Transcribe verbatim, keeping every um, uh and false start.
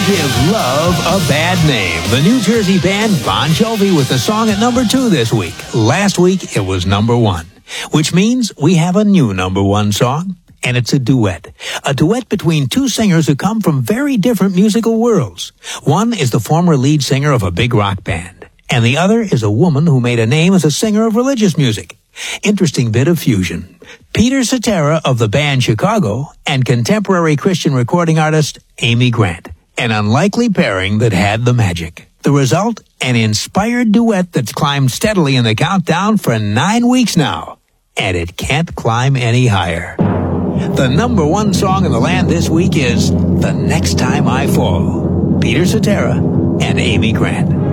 give love a bad name. The New Jersey band Bon Jovi with the song at number two this week. Last week, it was number one, which means we have a new number one song, and it's a duet. A duet between two singers who come from very different musical worlds. One is the former lead singer of a big rock band, and the other is a woman who made a name as a singer of religious music. Interesting bit of fusion. Peter Cetera of the band Chicago and contemporary Christian recording artist Amy Grant. An unlikely pairing that had the magic. The result, an inspired duet that's climbed steadily in the countdown for nine weeks now. And it can't climb any higher. The number one song in the land this week is The Next Time I Fall. Peter Cetera and Amy Grant.